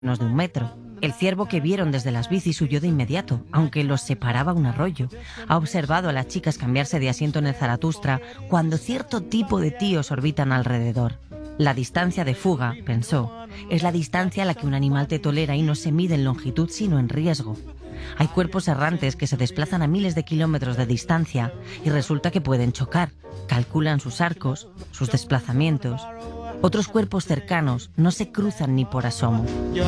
menos de 1 metro. El ciervo que vieron desde las bicis huyó de inmediato, aunque los separaba un arroyo. Ha observado a las chicas cambiarse de asiento en el Zaratustra cuando cierto tipo de tíos orbitan alrededor. La distancia de fuga, pensó, es la distancia a la que un animal te tolera y no se mide en longitud sino en riesgo. Hay cuerpos errantes que se desplazan a miles de kilómetros de distancia y resulta que pueden chocar. Calculan sus arcos, sus desplazamientos. Otros cuerpos cercanos no se cruzan ni por asomo.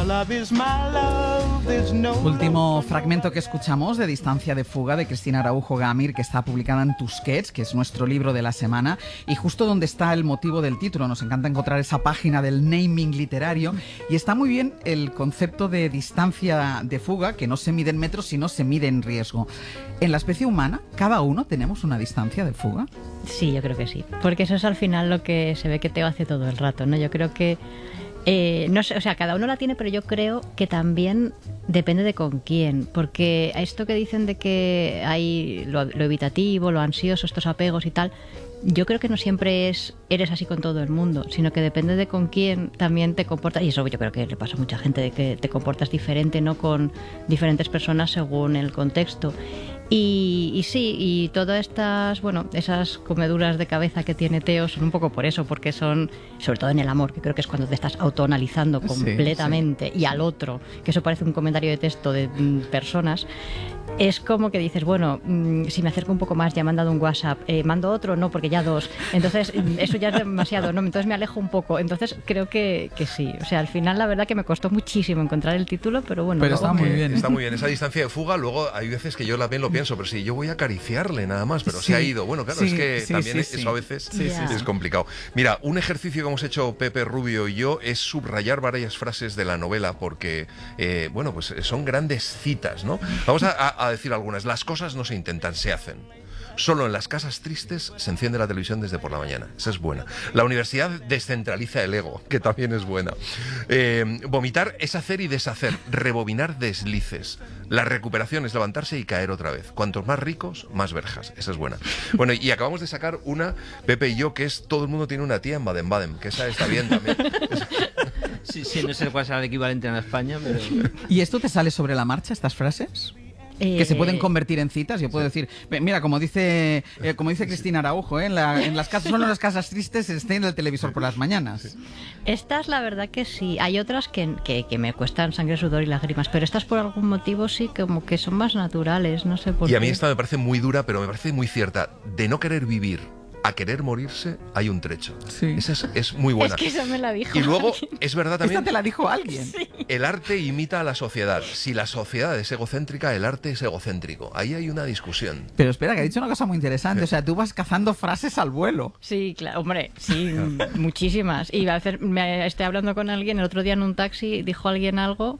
Último fragmento que escuchamos de Distancia de fuga de Cristina Araujo Gamir, que está publicada en Tusquets, que es nuestro libro de la semana, y justo donde está el motivo del título. Nos encanta encontrar esa página del naming literario, y está muy bien el concepto de distancia de fuga, que no se mide en metros, sino se mide en riesgo. En la especie humana, cada uno tenemos una distancia de fuga. Sí, yo creo que sí, porque eso es al final lo que se ve que Teo hace todo el rato, ¿no? Yo creo que no sé, o sea, cada uno la tiene, pero yo creo que también depende de con quién, porque a esto que dicen de que hay lo evitativo, lo ansioso, estos apegos y tal, yo creo que no siempre eres así con todo el mundo, sino que depende de con quién también te comportas, y eso yo creo que le pasa a mucha gente, de que te comportas diferente, ¿no?, con diferentes personas según el contexto. Y sí, y todas estas, bueno, esas comeduras de cabeza que tiene Teo son un poco por eso, porque son, sobre todo en el amor, que creo que es cuando te estás autoanalizando completamente, sí. Y al otro, que eso parece un comentario de texto de personas, es como que dices, bueno, si me acerco un poco más, ya me han dado un WhatsApp, mando otro, no, porque ya 2, entonces eso ya es demasiado, ¿no? Entonces me alejo un poco, entonces creo que sí, o sea, al final la verdad que me costó muchísimo encontrar el título, pero bueno. Pero está muy bien. Está muy bien, esa distancia de fuga, luego hay veces que yo también lo pienso, pero si yo voy a acariciarle nada más, pero se ha ido, bueno, claro, es que también eso a veces es complicado. Mira, un ejercicio que hemos hecho Pepe Rubio y yo es subrayar varias frases de la novela, porque, bueno, pues son grandes citas, ¿no? Vamos a decir algunas. Las cosas no se intentan, se hacen. Solo en las casas tristes se enciende la televisión desde por la mañana. Esa es buena. La universidad descentraliza el ego, que también es buena. Vomitar es hacer y deshacer. Rebobinar deslices. La recuperación es levantarse y caer otra vez. Cuantos más ricos, más verjas. Esa es buena. Bueno, y acabamos de sacar una, Pepe y yo, que es todo el mundo tiene una tía en Baden-Baden, que esa está bien también. Sí, no sé cuál será el equivalente en España, pero... ¿Y esto te sale sobre la marcha, estas frases? Que se pueden convertir en citas. Yo puedo decir, mira, como dice Cristina Araujo, en las casas, solo en las casas tristes se enciende el televisor por las mañanas. Estas la verdad que sí. Hay otras que me cuestan sangre, sudor y lágrimas, pero estas por algún motivo sí, como que son más naturales, no sé por qué. Y a mí esta me parece muy dura, pero me parece muy cierta. De no querer vivir a querer morirse hay un trecho. Sí. Esa es muy buena. Es que esa me la dijo. Y luego, alguien. es verdad también... ¿Esta te la dijo alguien? Sí. El arte imita a la sociedad. Si la sociedad es egocéntrica, el arte es egocéntrico. Ahí hay una discusión. Pero espera, que ha dicho una cosa muy interesante. O sea, tú vas cazando frases al vuelo. Sí, claro, hombre, sí, muchísimas. Y a veces estoy hablando con alguien, el otro día en un taxi dijo alguien algo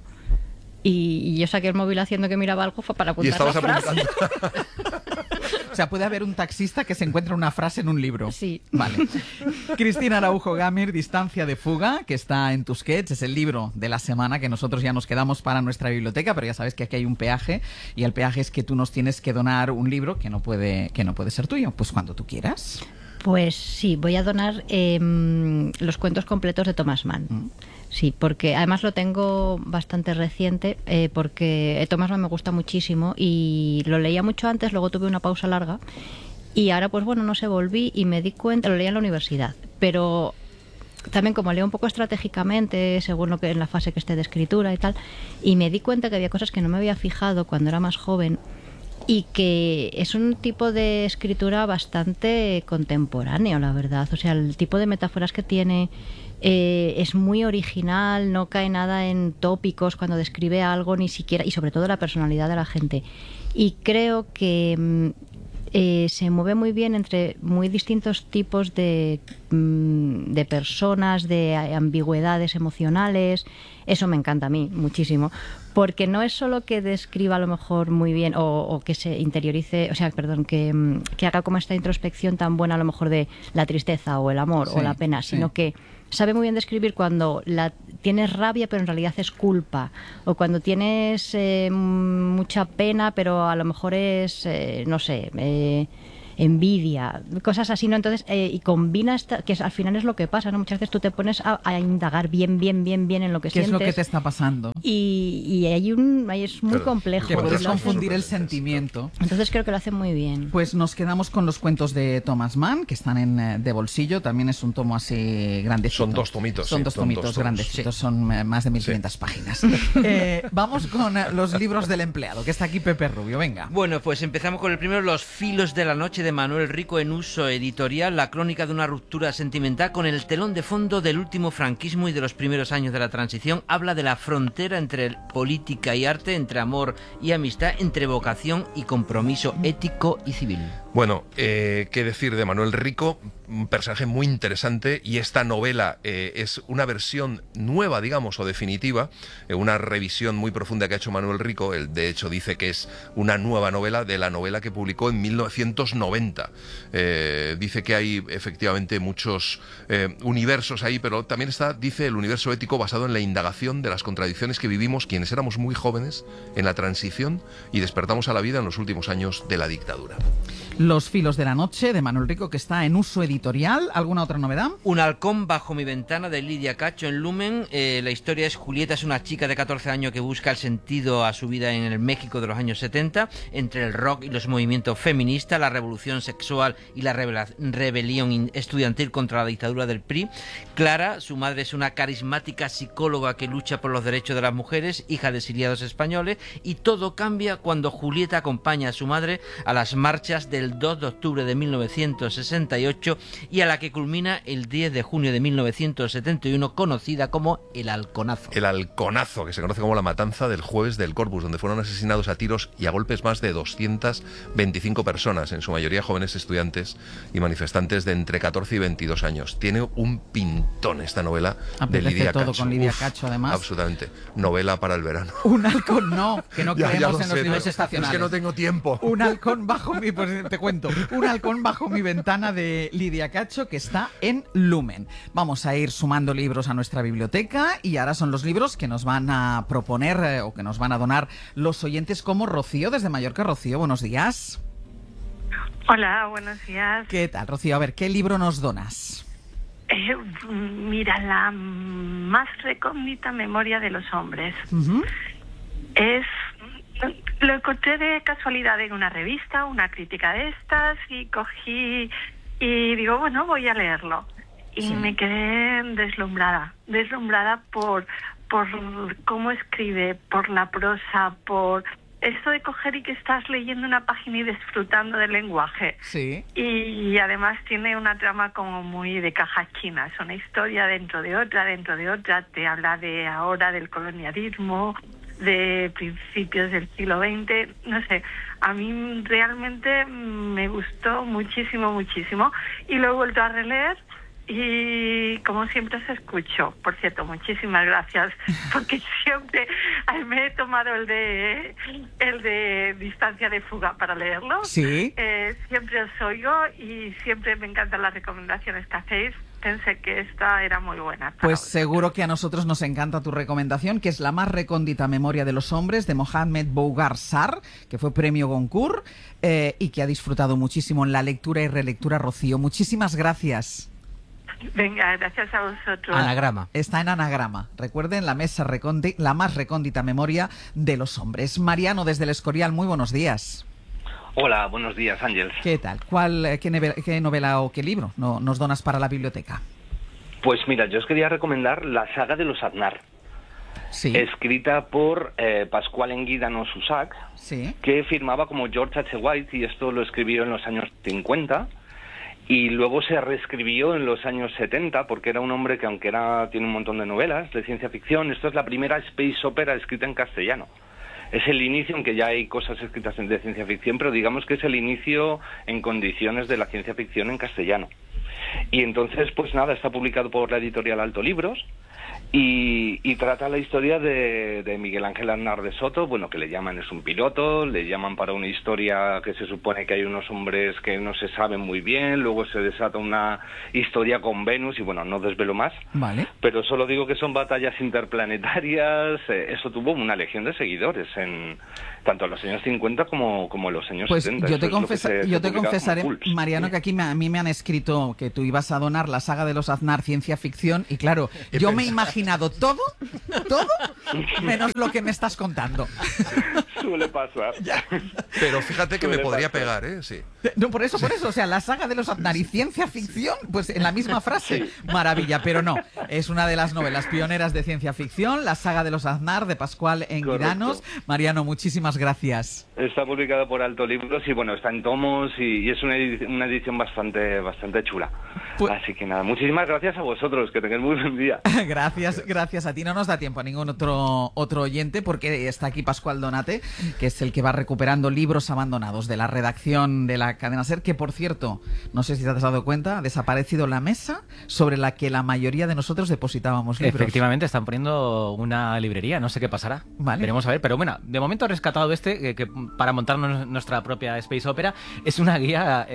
y yo saqué el móvil haciendo que miraba algo para apuntar. Y estabas la frase. apuntando. O sea, puede haber un taxista que se encuentra una frase en un libro. Sí. Vale. Cristina Araujo Gamir, Distancia de fuga, que está en Tusquets, es el libro de la semana que nosotros ya nos quedamos para nuestra biblioteca, pero ya sabes que aquí hay un peaje, y el peaje es que tú nos tienes que donar un libro que no puede ser tuyo, pues cuando tú quieras. Pues sí, voy a donar los cuentos completos de Thomas Mann. Sí, porque además lo tengo bastante reciente, porque Thomas Mann me gusta muchísimo y lo leía mucho antes, luego tuve una pausa larga y ahora pues bueno, no sé, volví y me di cuenta, lo leía en la universidad, pero también como leo un poco estratégicamente, según lo que en la fase que esté de escritura y tal, y me di cuenta que había cosas que no me había fijado cuando era más joven y que es un tipo de escritura bastante contemporáneo, la verdad. O sea, el tipo de metáforas que tiene es muy original, no cae nada en tópicos cuando describe algo, ni siquiera, y sobre todo la personalidad de la gente. Y creo que se mueve muy bien entre muy distintos tipos de personas, de ambigüedades emocionales. Eso me encanta a mí muchísimo, porque no es solo que describa a lo mejor muy bien o que se interiorice, o sea, perdón, que haga como esta introspección tan buena a lo mejor de la tristeza o el amor o la pena, sino que sabe muy bien describir cuando tienes rabia pero en realidad es culpa, o cuando tienes mucha pena pero a lo mejor es, no sé, envidia, cosas así, ¿no? Entonces, y combina, que al final es lo que pasa, ¿no? Muchas veces tú te pones a indagar bien en lo que sientes. ¿Qué es lo que te está pasando? Y ahí es muy complejo. Que puedes confundir el sentimiento. Entonces creo que lo hace muy bien. Pues nos quedamos con los cuentos de Thomas Mann, que están de bolsillo. También es un tomo así grandecito. Son 2 tomitos. Son 2 tomitos grandecitos, son más de 1500 páginas. Vamos con los libros del empleado, que está aquí Pepe Rubio. Venga. Bueno, pues empezamos con el primero, Los filos de la noche, de Manuel Rico, en Uso Editorial, la crónica de una ruptura sentimental con el telón de fondo del último franquismo y de los primeros años de la transición. Habla de la frontera entre política y arte, entre amor y amistad, entre vocación y compromiso ético y civil. Bueno, qué decir de Manuel Rico, un personaje muy interesante, y esta novela es una versión nueva, digamos, o definitiva, una revisión muy profunda que ha hecho Manuel Rico. Él, de hecho, dice que es una nueva novela de la novela que publicó en 1990. Dice que hay efectivamente muchos universos ahí, pero también está, dice, el universo ético basado en la indagación de las contradicciones que vivimos quienes éramos muy jóvenes en la transición y despertamos a la vida en los últimos años de la dictadura. Los filos de la noche, de Manuel Rico, que está en Uso Editorial. ¿Alguna otra novedad? Un halcón bajo mi ventana, de Lidia Cacho, en Lumen. La historia es: Julieta es una chica de 14 años que busca el sentido a su vida en el México de los años 70, entre el rock y los movimientos feministas, la revolución sexual y la rebelión estudiantil contra la dictadura del PRI. Clara, su madre, es una carismática psicóloga que lucha por los derechos de las mujeres, hija de exiliados españoles, y todo cambia cuando Julieta acompaña a su madre a las marchas del 2 de octubre de 1968 y a la que culmina el 10 de junio de 1971, conocida como el Halconazo. El Halconazo, que se conoce como la matanza del jueves del Corpus, donde fueron asesinados a tiros y a golpes más de 225 personas, en su mayoría jóvenes estudiantes y manifestantes de entre 14 y 22 años. Tiene un pintón esta novela de Lidia todo Cacho. Con Lidia Cacho, además. Absolutamente. Novela para el verano. Un halcón, no, que no creemos en los libros estacionales. Es que no tengo tiempo. Un halcón bajo mi... Pues te cuento. Un halcón bajo mi ventana, de Lidia Cacho, que está en Lumen. Vamos a ir sumando libros a nuestra biblioteca, y ahora son los libros que nos van a proponer o que nos van a donar los oyentes, como Rocío desde Mallorca. Rocío, buenos días. Hola, buenos días. ¿Qué tal, Rocío? A ver, ¿qué libro nos donas? Mira, la más recóndita memoria de los hombres. Lo encontré de casualidad en una revista, una crítica de estas, y cogí y digo, bueno, voy a leerlo. Y me quedé deslumbrada por cómo escribe, por la prosa, por esto de coger y que estás leyendo una página y disfrutando del lenguaje. Sí. Y además tiene una trama como muy de caja china. Es una historia dentro de otra. Te habla de ahora, del colonialismo, de principios del siglo XX. No sé, a mí realmente me gustó muchísimo. Y lo he vuelto a releer. Y como siempre os escucho. Por cierto, muchísimas gracias, porque siempre me he tomado el de Distancia de Fuga para leerlo. Sí. Siempre os oigo y siempre me encantan las recomendaciones que hacéis. Pensé que esta era muy buena. Pues seguro que a nosotros nos encanta tu recomendación, que es La más recóndita memoria de los hombres, de Mohamed Bougar Sarr, que fue premio Goncourt y que ha disfrutado muchísimo en la lectura y relectura. Rocío, muchísimas gracias. Venga, gracias a vosotros. Anagrama. Está en Anagrama. Recuerden, la más recóndita memoria de los hombres. Mariano, desde El Escorial, muy buenos días. Hola, buenos días, Ángeles. ¿Qué tal? ¿Qué novela o qué libro nos donas para la biblioteca? Pues mira, yo os quería recomendar la saga de los Aznar. Sí. Escrita por Pascual Enguídano Susac, sí, que firmaba como George H. White, y esto lo escribió en los años 50. Y luego se reescribió en los años 70, porque era un hombre que, aunque tiene un montón de novelas de ciencia ficción, esto es la primera space opera escrita en castellano. Es el inicio, aunque ya hay cosas escritas de ciencia ficción, pero digamos que es el inicio en condiciones de la ciencia ficción en castellano. Y entonces, pues nada, está publicado por la editorial Alto Libros, Y trata la historia de Miguel Ángel Aznar de Soto, bueno, que le llaman, es un piloto, le llaman para una historia que se supone que hay unos hombres que no se saben muy bien, luego se desata una historia con Venus, y bueno, no desvelo más, vale, pero solo digo que son batallas interplanetarias, eso tuvo una legión de seguidores en tanto en los años 50 como en los años 70. Yo te confesaré, Mariano, que aquí a mí me han escrito que tú ibas a donar la saga de los Aznar ciencia ficción, y claro, yo me he imaginado todo, menos lo que me estás contando. Suele pasar. Pero fíjate que me podría pegar, ¿eh? Sí. No, por eso, o sea, la saga de los Aznar y ciencia ficción, pues en la misma frase, maravilla, pero no, es una de las novelas pioneras de ciencia ficción, la saga de los Aznar, de Pascual Enguiranos. Mariano, muchísimas gracias. Está publicada por Alto Libros y bueno, está en tomos y es una edición bastante chula. Así que nada, muchísimas gracias a vosotros, que tengáis muy buen día. Gracias a ti. No nos da tiempo a ningún otro oyente, porque está aquí Pascual Donate, que es el que va recuperando libros abandonados de la redacción de la cadena SER, que por cierto, no sé si te has dado cuenta, ha desaparecido la mesa sobre la que la mayoría de nosotros depositábamos libros. Efectivamente, están poniendo una librería, no sé qué pasará. Vale. Veremos a ver, pero bueno, de momento he rescatado que para montarnos nuestra propia Space Opera. Es una guía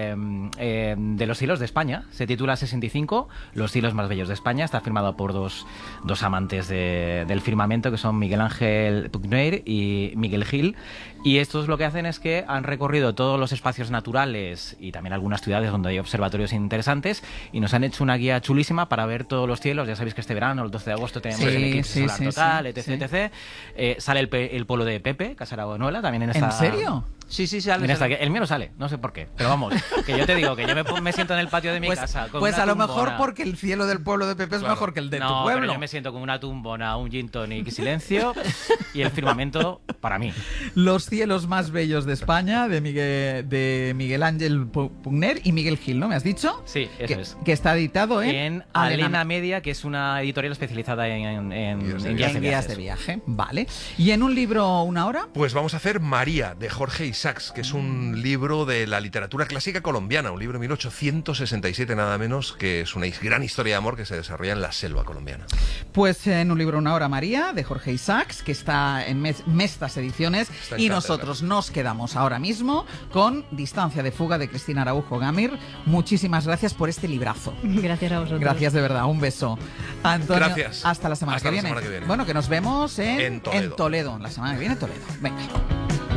de los hilos de España, se titula 65, los hilos más bellos de España, está firmado por dos amantes del firmamento, que son Miguel Ángel Pugner y Miguel Gil, y estos lo que hacen es que han recorrido todos los espacios naturales y también algunas ciudades donde hay observatorios interesantes, y nos han hecho una guía chulísima para ver todos los cielos. Ya sabéis que este verano, el 12 de agosto, tenemos el eclipse solar total, etc. Sale el polo de Pepe Casaragonuela también en esta... ¿En serio? Sí, sale. El mío no sale, no sé por qué. Pero vamos, que yo te digo que yo me siento en el patio de mi casa con pues una a lo tumbona. Mejor porque el cielo del pueblo de Pepe es mejor que el de tu pueblo. Pero yo me siento con una tumbona, un gin tonic y silencio, y el firmamento para mí. Los cielos más bellos de España, de Miguel Ángel Pugner y Miguel Gil, ¿no? ¿Me has dicho? Sí, eso es. Que está editado en Alena Media, que es una editorial especializada en guías de viaje. Vale. ¿Y en un libro una hora? Pues vamos a hacer María, de Jorge Isaacs, que es un libro de la literatura clásica colombiana, un libro de 1867 nada menos, que es una gran historia de amor que se desarrolla en la selva colombiana. Pues en un libro una hora, María, de Jorge Isaacs, que está en Mestas Ediciones, y nosotros nos quedamos ahora mismo con Distancia de fuga, de Cristina Araujo Gamir. Muchísimas gracias por este librazo. Gracias a vosotros. Gracias de verdad, un beso. Antonio, gracias. Hasta la semana que viene. Semana que viene. Bueno, que nos vemos en Toledo. La semana que viene en Toledo. Venga.